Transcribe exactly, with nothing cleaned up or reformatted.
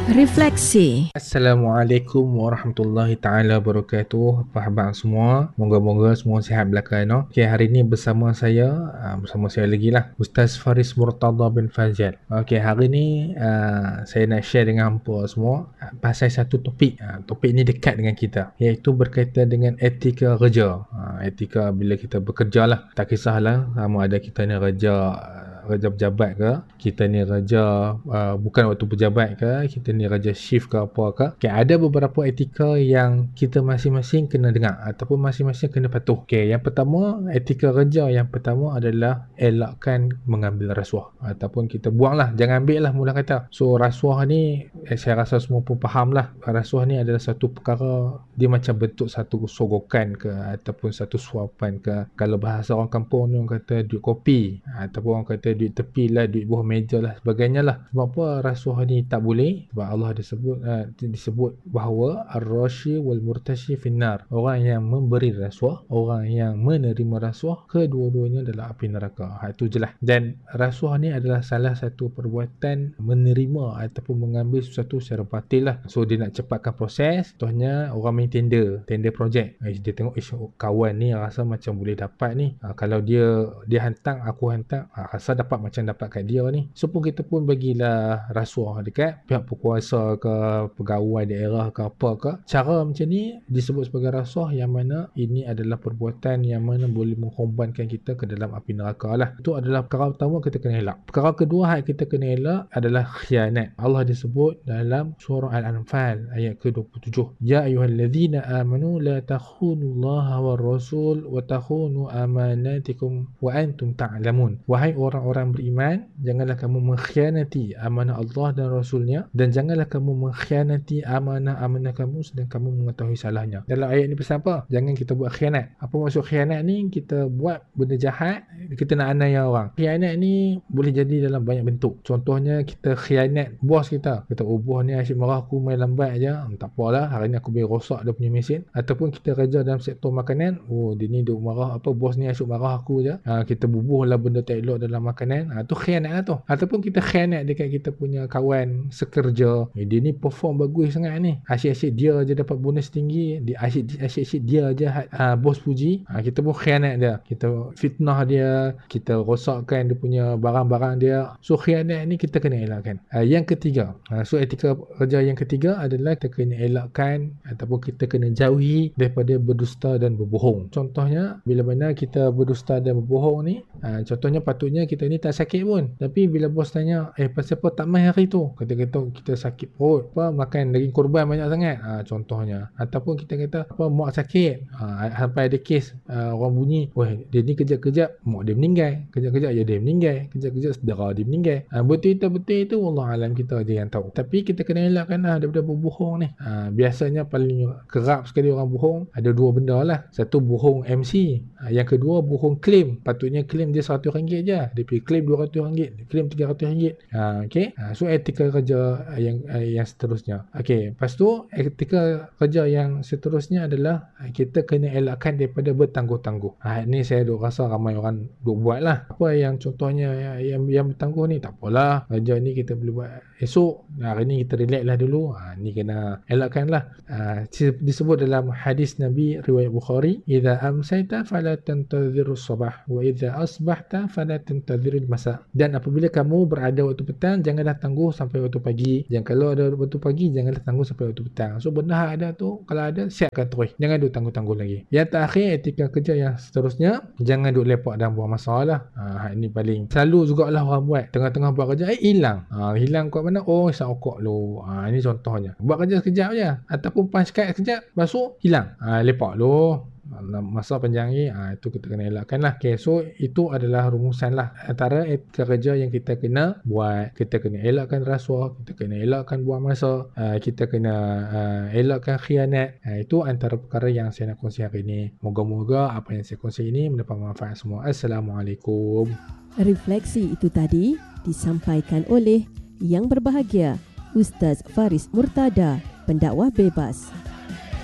Refleksi. Assalamualaikum warahmatullahi taala wabarakatuh. Apa khabar semua? Moga-moga semua sihat belaka no. Okey, hari ni bersama saya uh, bersama saya lagi lah Ustaz Faris Murtada bin Fazal. Okey, hari ni uh, saya nak share dengan hangpa semua uh, pasal satu topik. Uh, topik ni dekat dengan kita, iaitu berkaitan dengan etika kerja. Uh, etika bila kita bekerja lah. Tak kisahlah sama ada kita ni kerja raja pejabat ke, kita ni raja uh, bukan waktu pejabat ke, kita ni raja shift ke apa ke. Okay, ada beberapa etika yang kita masing-masing kena dengar ataupun masing-masing kena patuh. Okay, yang pertama, etika kerja yang pertama adalah elakkan mengambil rasuah ataupun kita buanglah, jangan ambil lah mula kata. So rasuah ni eh, saya rasa semua pun faham lah, rasuah ni adalah satu perkara, dia macam bentuk satu sogokan ke ataupun satu suapan ke. Kalau bahasa orang kampung ni orang kata duit kopi ataupun orang kata duit tepi lah, duit bawah meja lah, sebagainya lah. Sebab apa rasuah ni tak boleh? Sebab Allah disebut uh, disebut bahawa ar-rashi wal murtashi finnar, orang yang memberi rasuah, orang yang menerima rasuah, kedua-duanya adalah api neraka. Ha, itu je lah. Dan rasuah ni adalah salah satu perbuatan menerima ataupun mengambil sesuatu secara batil lah. So dia nak cepatkan proses. Contohnya orang main tender tender projek, eh, dia tengok ish, kawan ni rasa macam boleh dapat ni, ha, kalau dia dia hantar, aku hantar, ha, rasa dapat macam dapat kat dia ni. So pun kita pun bagilah rasuah dekat pihak berkuasa ke, pegawai daerah ke apa ke. Cara macam ni disebut sebagai rasuah, yang mana ini adalah perbuatan yang mana boleh mengkorbankan kita ke dalam api neraka lah. Itu adalah perkara pertama kita kena elak. Perkara kedua yang kita kena elak adalah khianat. Allah disebut dalam surah Al-Anfal ayat ke dua puluh tujuh, ya ayyuhallazina amanu la takhunullaha war rasul wa takhunu amanatikum wa antum ta'lamun. Wahai orang-orang beriman, janganlah kamu mengkhianati amanah Allah dan Rasulnya, dan janganlah kamu mengkhianati amanah-amanah kamu sedang kamu mengetahui salahnya. Dalam ayat ni pesan apa? Jangan kita buat khianat. Apa maksud khianat ni? Kita buat benda jahat, kita nak aniaya orang. Khianat ni boleh jadi dalam banyak bentuk. Contohnya kita khianat bos kita. Kita, oh bos ni asyik marah aku main lambat je, hmm, tak apalah, hari ni aku boleh rosak dia punya mesin. Ataupun kita kerja dalam sektor makanan, oh dia ni duk marah, apa bos ni asyik marah aku je, ha, kita bubuh lah benda tak elok dalam makanan, ha, tu khianat lah tu. Ataupun kita khianat dekat kita punya kawan sekerja, eh, dia ni perform bagus sangat ni, asyik-asyik dia je dapat bonus tinggi, dia asyik-asyik dia je ha, bos puji, ha, kita pun khianat dia, kita fitnah dia, kita rosakkan dia punya barang-barang dia. So khianat ni kita kena elakkan. Ha, yang ketiga, ha, so etika kerja yang ketiga adalah kita kena elakkan ataupun kita kena jauhi daripada berdusta dan berbohong. Contohnya bila mana kita berdusta dan berbohong ni, ha, contohnya patutnya kita ni tak sakit pun, tapi bila bos tanya, eh pasal apa tak main hari tu, kata-kata kita sakit perut, apa makan daging korban banyak sangat, ha, contohnya. Ataupun kita kata apa mak sakit, ha, sampai ada kes uh, orang bunyi, weh dia ni kejap-kejap mak dia meninggal, kejap-kejap ya dia meninggal, kejap-kejap saudara dia meninggal. Ha, betul itu betul itu Allah alam, kita je yang tahu. Tapi kita kena elakkan lah daripada berbohong ni. Ha, biasanya paling kerap sekali orang bohong ada dua benda lah. Satu bohong M C, ha, yang kedua bohong claim. Patutnya claim dia seratus ringgit je, dia pergi claim dua ratus ringgit, dia claim tiga ratus ringgit. Ha, okay. Ha, so etika kerja yang yang seterusnya. Okay, lepas tu etika kerja yang seterusnya adalah kita kena elakkan daripada bertangguh-tangguh. Ha, ni saya duk rasa ramai orang duk buat lah. Apa yang contohnya yang yang bertangguh ni, tak apalah, kerja ni kita boleh buat esok, hari ni kita relax lah dulu. Ha, ni kena elakkan lah. Ha, disebut dalam hadis Nabi riwayat Bukhari, idza amsayta fala tantadhirus sabah wa idza asbahta fala tantadhirul masa. Dan apabila kamu berada waktu petang, janganlah tangguh sampai waktu pagi. Dan kalau ada waktu pagi, janganlah tangguh sampai waktu petang. So benda ada tu, kalau ada siapkan terus, jangan duk tangguh-tangguh lagi. Yang terakhir, etika kerja yang seterusnya, jangan duk lepak dan buang masa lah. Ha, ini paling selalu jugalah orang buat, tengah-tengah buat kerja, eh hilang. Ha, hilang kat mana? Oh isap okok lu. Ha, ini contohnya. Buat kerja sekejap je, ataupun punch card sekejap, basuh, hilang. Ha, lepak lu. Masa panjang ni, ha, itu kita kena elakkan lah. Okay, so itu adalah rumusan lah antara etika kerja yang kita kena buat. Kita kena elakkan rasuah, kita kena elakkan buang masa, uh, kita kena uh, elakkan khianat. Uh, itu antara perkara yang saya nak kongsi hari ini. Moga-moga apa yang saya kongsi ini mendapat manfaat semua. Assalamualaikum. Refleksi itu tadi disampaikan oleh yang berbahagia Ustaz Faris Murtada, pendakwah bebas.